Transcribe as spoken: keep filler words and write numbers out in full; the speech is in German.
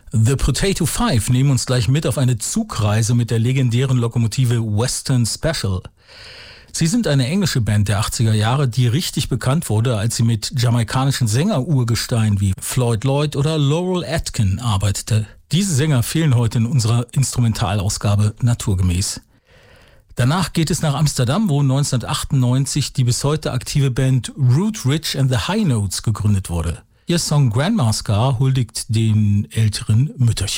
The Potato Five nehmen uns gleich mit auf eine Zugreise mit der legendären Lokomotive Western Special. Sie sind eine englische Band der achtziger Jahre, die richtig bekannt wurde, als sie mit jamaikanischen Sänger-Urgesteinen wie Floyd Lloyd oder Laurel Atkin arbeitete. Diese Sänger fehlen heute in unserer Instrumentalausgabe naturgemäß. Danach geht es nach Amsterdam, wo neunzehnhundertachtundneunzig die bis heute aktive Band Root Rich and the High Notes gegründet wurde. Ihr Song Grandma Scar huldigt den älteren Mütterchen.